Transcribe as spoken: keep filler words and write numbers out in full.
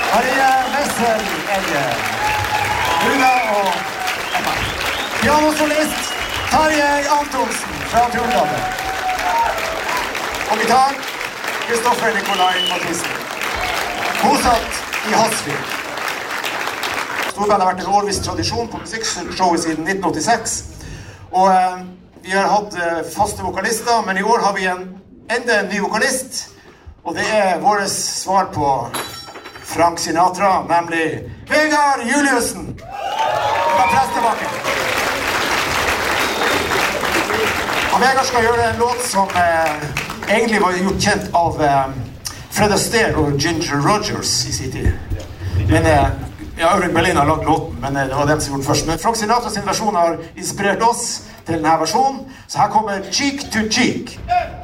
Marie Wessel Egge. Runa og Emma. Pianosolist Tarjei Antonsen fra Trondheim. Og gitar Kristoffer Nikolai Mathisen. Bosatt i Hasvik. Storbandet har vært en årvis tradisjon på musikkshowet siden nitten åttiseks. Og eh, vi har hatt eh, faste vokalister, men i år har vi en, enda en ny vokalist. Og det er vårt svar på Frank Sinatra, nemlig Vegard Juliussen fra Prestebakken. Og Vegard skal gjøre en låt som eh, egentlig var gjort kjent av eh, Fred Astaire og Ginger Rogers i sin tid. Men eh, ja, Øyvind Berlin har lagt låten, men eh, det var dem som gjorde først. Men Frank Sinatra sin versjon har inspirert oss til denne versjonen, så her kommer Cheek to Cheek.